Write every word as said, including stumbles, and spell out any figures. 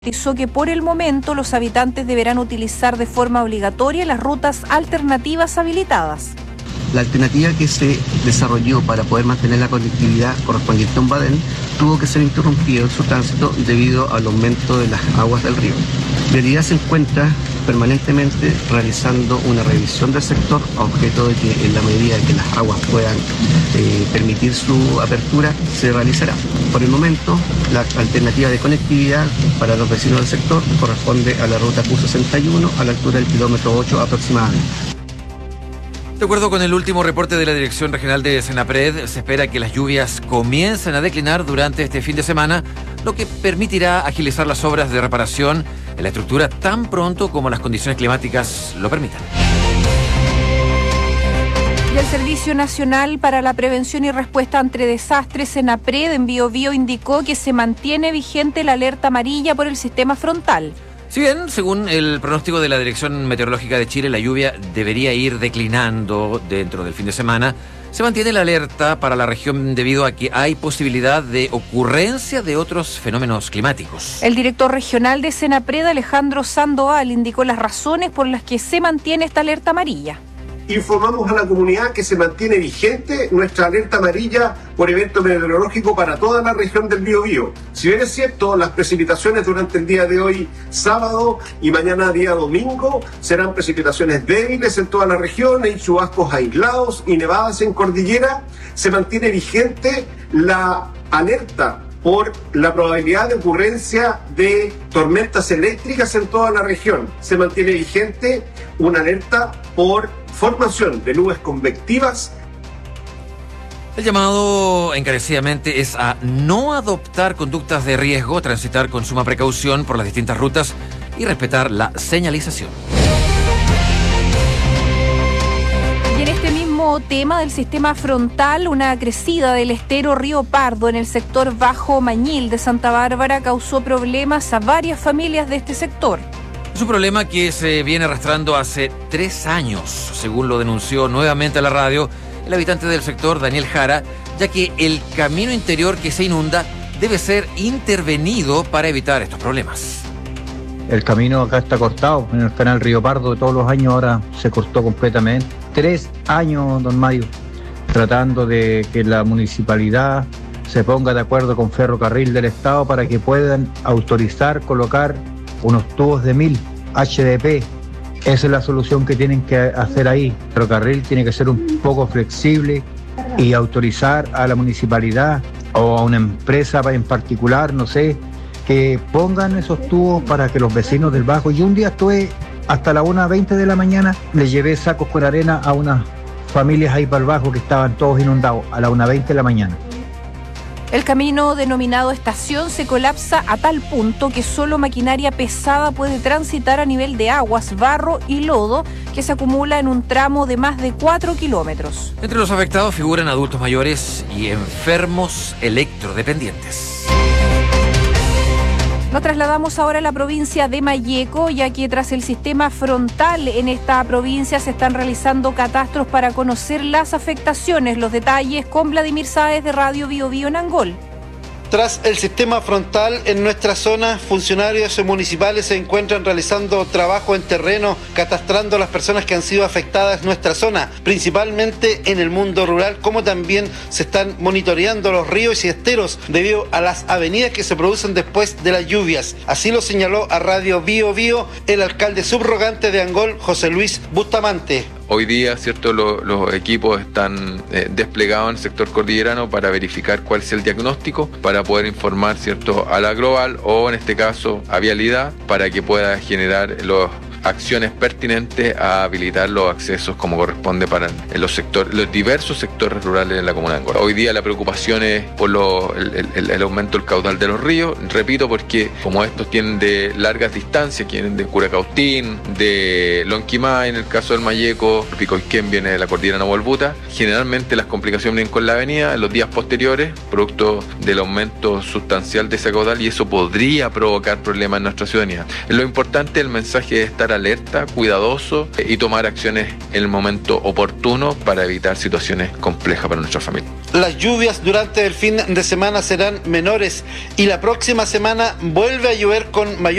Hizo que por el momento los habitantes deberán utilizar de forma obligatoria las rutas alternativas habilitadas. La alternativa que se desarrolló para poder mantener la conectividad correspondiente a un badén tuvo que ser interrumpido en su tránsito debido al aumento de las aguas del río. Vialidad se encuentra permanentemente realizando una revisión del sector a objeto de que en la medida de que las aguas puedan eh, permitir su apertura, se realizará. Por el momento, la alternativa de conectividad para los vecinos del sector corresponde a la ruta Q sesenta y uno a la altura del kilómetro ocho aproximadamente. De acuerdo con el último reporte de la Dirección Regional de Senapred, se espera que las lluvias comiencen a declinar durante este fin de semana, lo que permitirá agilizar las obras de reparación en la estructura tan pronto como las condiciones climáticas lo permitan. Y el Servicio Nacional para la Prevención y Respuesta ante Desastres, Senapred, en Biobío indicó que se mantiene vigente la alerta amarilla por el sistema frontal. Si bien, según el pronóstico de la Dirección Meteorológica de Chile, la lluvia debería ir declinando dentro del fin de semana, se mantiene la alerta para la región debido a que hay posibilidad de ocurrencia de otros fenómenos climáticos. El director regional de Senapred, Alejandro Sandoval, indicó las razones por las que se mantiene esta alerta amarilla. Informamos a la comunidad que se mantiene vigente nuestra alerta amarilla por evento meteorológico para toda la región del Biobío. Si bien es cierto, las precipitaciones durante el día de hoy, sábado, y mañana día domingo, serán precipitaciones débiles en toda la región, hay chubascos aislados y nevadas en cordillera, se mantiene vigente la alerta por la probabilidad de ocurrencia de tormentas eléctricas en toda la región. Se mantiene vigente una alerta por formación de nubes convectivas. El llamado encarecidamente es a no adoptar conductas de riesgo, transitar con suma precaución por las distintas rutas y respetar la señalización. Y en este mismo tema del sistema frontal, una crecida del estero Río Pardo en el sector Bajo Mañil de Santa Bárbara causó problemas a varias familias de este sector. Es un problema que se viene arrastrando hace tres años, según lo denunció nuevamente a la radio el habitante del sector, Daniel Jara, ya que el camino interior que se inunda debe ser intervenido para evitar estos problemas. El camino acá está cortado, en el canal Río Pardo, todos los años ahora se cortó completamente. Tres años, don Mario, tratando de que la municipalidad se ponga de acuerdo con Ferrocarril del Estado para que puedan autorizar colocar unos tubos de mil H D P. Esa es la solución que tienen que hacer ahí. Ferrocarril tiene que ser un poco flexible y autorizar a la municipalidad o a una empresa en particular, no sé, que pongan esos tubos para que los vecinos del Bajo. Yo un día estuve hasta la una veinte de la mañana, le llevé sacos con arena a unas familias ahí para el Bajo que estaban todos inundados a la una veinte de la mañana. El camino denominado estación se colapsa a tal punto que solo maquinaria pesada puede transitar a nivel de aguas, barro y lodo que se acumula en un tramo de más de cuatro kilómetros. Entre los afectados figuran adultos mayores y enfermos electrodependientes. Nos trasladamos ahora a la provincia de Malleco, ya que tras el sistema frontal en esta provincia se están realizando catastros para conocer las afectaciones. Los detalles con Vladimir Sáez de Radio Biobío en Angol. Tras el sistema frontal en nuestra zona, funcionarios municipales se encuentran realizando trabajo en terreno, catastrando a las personas que han sido afectadas en nuestra zona, principalmente en el mundo rural, como también se están monitoreando los ríos y esteros debido a las avenidas que se producen después de las lluvias. Así lo señaló a Radio Bio Bio el alcalde subrogante de Angol, José Luis Bustamante. Hoy día, cierto, los, los equipos están eh, desplegados en el sector cordillerano para verificar cuál es el diagnóstico, para poder informar, cierto, a la global o en este caso a vialidad, para que pueda generar los acciones pertinentes a habilitar los accesos como corresponde para los sectores, los diversos sectores rurales en la comuna de Angol. Hoy día la preocupación es por lo, el, el, el aumento del caudal de los ríos, repito, porque como estos tienen de largas distancias, tienen de Curacautín, de Lonquimay en el caso del Malleco, Picoiquén viene de la cordillera Nahuelbuta, generalmente las complicaciones vienen con la avenida en los días posteriores, producto del aumento sustancial de ese caudal, y eso podría provocar problemas en nuestra ciudadanía. Lo importante, el mensaje es estar estar alerta, cuidadoso eh, y tomar acciones en el momento oportuno para evitar situaciones complejas para nuestra familia. Las lluvias durante el fin de semana serán menores y la próxima semana vuelve a llover con mayor